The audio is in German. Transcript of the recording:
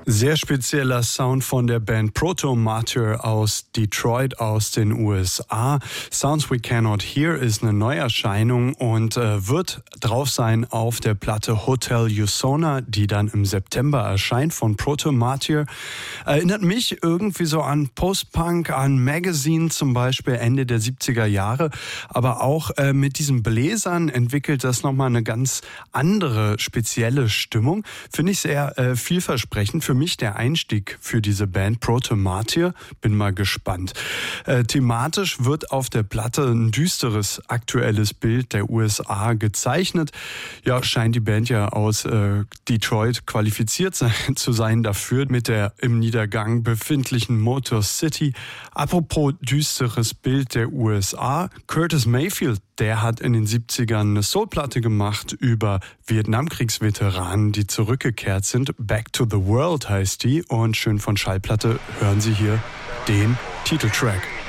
Sehr spezieller Sound von der Band Proto Martyr aus Detroit aus den USA. Sounds We Cannot Hear ist eine Neuerscheinung und wird drauf sein auf der Platte Hotel Usona, die dann im September erscheint von Proto Martyr. Erinnert mich irgendwie so an Post-Punk, an Magazine zum Beispiel Ende der 70er Jahre. Aber auch mit diesen Bläsern entwickelt das nochmal eine ganz andere, spezielle Stimmung. Finde ich sehr vielversprechend. Für mich der Einstieg für diese Band Proto Martyr. Bin mal gespannt. Thematisch wird auf der Platte ein düsteres aktuelles Bild der USA gezeichnet. Ja, scheint die Band ja aus Detroit qualifiziert zu sein dafür mit der im Niedergang befindlichen Motor City. Apropos düsteres Bild der USA. Curtis Mayfield, der hat in den 70ern eine Soulplatte gemacht über Vietnamkriegsveteranen, die zurückgekehrt sind. Back to the World heißt die. Und schön von Schallplatte hören Sie hier den Titeltrack.